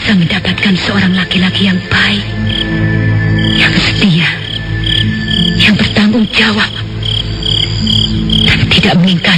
bisa mendapatkan seorang laki-laki yang baik, yang setia, yang bertanggung jawab, dan tidak mengingkari